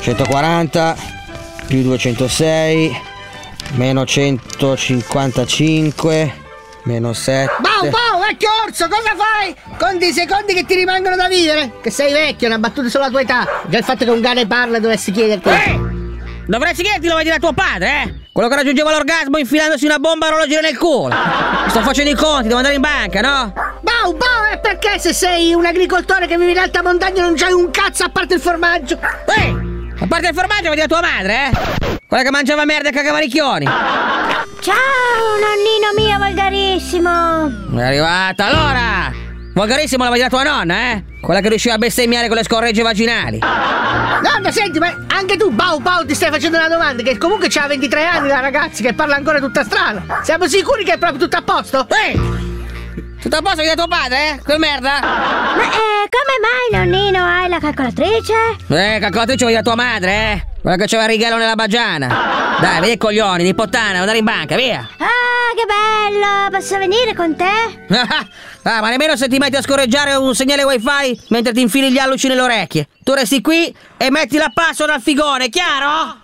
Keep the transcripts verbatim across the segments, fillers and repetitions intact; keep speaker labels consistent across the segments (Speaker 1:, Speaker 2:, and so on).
Speaker 1: centoquaranta più duecentosei meno centocinquantacinque meno sette.
Speaker 2: Bau, bau, vecchio orso, cosa fai? Conti i secondi che ti rimangono da vivere? Che sei vecchio, una battuta sulla tua età. Già il fatto che un cane parla dovresti chiederti.
Speaker 3: Eh! Dovresti chiederti, lo vuoi dire a tuo padre, eh? Quello che raggiungeva l'orgasmo infilandosi una bomba a orologeria nel culo. Sto facendo i conti, devo andare in banca, no?
Speaker 2: Bau, bau, e perché se sei un agricoltore che vive in alta montagna non c'hai un cazzo a parte il formaggio?
Speaker 3: Eh! A parte il formaggio, vuoi dire a tua madre, eh? Quella che mangiava merda e cagava ricchioni.
Speaker 4: Ciao, nonnino mio volgarissimo.
Speaker 3: È arrivata, allora! Volgarissimo la vuoi dire a tua nonna, eh? Quella che riusciva a bestemmiare con le scorregge vaginali.
Speaker 2: Nonna, senti, ma anche tu, Bau, Bau, ti stai facendo una domanda, che comunque c'ha ventitré anni la ragazza, che parla ancora tutta strana. Siamo sicuri che è proprio tutto a posto?
Speaker 3: Eh! Tutto a posto, vuoi dire a tuo padre, eh? Che merda!
Speaker 4: Ma eh, come mai, nonnino, hai la calcolatrice?
Speaker 3: Eh, calcolatrice vuoi dire a tua madre, eh? Quella che c'aveva il righello nella bagiana. Dai, vedi i coglioni, di puttana, devo andare in banca, via!
Speaker 4: Ah, che bello! Posso venire con te?
Speaker 3: Ah, ma nemmeno se ti metti a scorreggiare un segnale wifi mentre ti infili gli alluci nelle orecchie. Tu resti qui e metti la password al figone, chiaro?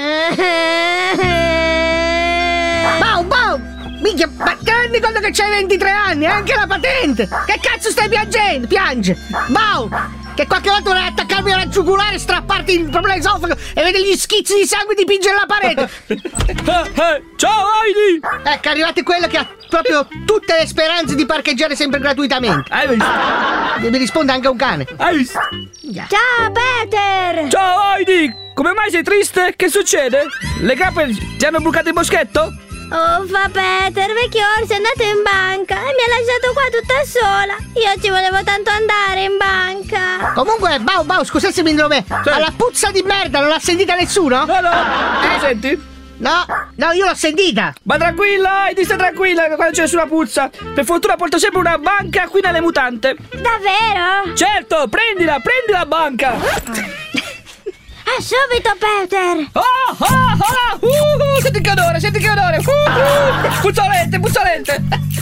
Speaker 2: Bau, Bau! Minchia, ma ti rendi conto che c'hai ventitré anni, anche la patente? Che cazzo stai piangendo? Piange! Bau! Che qualche volta vorrei attaccarmi alla giugulare, strapparti proprio l'esofago e vedere gli schizzi di sangue dipingere la parete.
Speaker 5: Eh, eh, ciao Heidi!
Speaker 2: Ecco, arrivate quello che ha proprio tutte le speranze di parcheggiare sempre gratuitamente.
Speaker 5: Hai visto?
Speaker 2: Mi risponde anche un cane.
Speaker 5: Hai visto?
Speaker 4: Ciao, Peter!
Speaker 5: Ciao Heidi! Come mai sei triste? Che succede? Le capre ti hanno bucato il boschetto?
Speaker 4: Uffa, Peter, vecchio orso è andato in banca e mi ha lasciato qua tutta sola. Io ci volevo tanto andare in banca.
Speaker 2: Comunque, Bau, Bau, scusate se mi indrome,
Speaker 5: Sì.
Speaker 2: ma la puzza di merda non l'ha sentita nessuno?
Speaker 5: No, no!
Speaker 2: Eh.
Speaker 5: La senti?
Speaker 2: No, no, io l'ho sentita.
Speaker 5: Ma tranquilla, Heidi, stai tranquilla, quando c'è nessuna puzza. Per fortuna porto sempre una banca qui nelle mutante.
Speaker 4: Davvero?
Speaker 5: Certo, prendila, prendi la banca.
Speaker 4: Ah, subito, Peter!
Speaker 5: Oh, oh, oh, uh, uh, senti che odore, senti che odore. Uh, uh, puzzolente, puzzolente.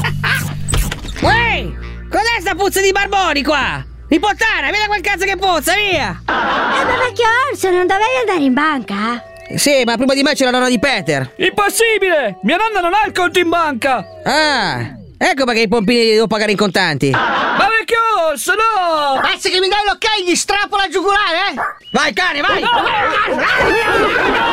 Speaker 3: Uè! Cos'è sta puzza di barboni qua? Di puttana, vedi quel cazzo che puzza, via!
Speaker 4: Eh, ma vecchio orso, non dovevi andare in banca?
Speaker 3: Sì, ma prima di me c'è la nonna di Peter.
Speaker 5: Impossibile! Mia nonna non ha il conto in banca.
Speaker 3: Ah, ecco perché i pompini li devo pagare in contanti.
Speaker 5: Ma vecchio orso, no!
Speaker 2: Basta che mi dai l'ok, gli strappo la giugulare, eh!
Speaker 3: Vai cane, vai!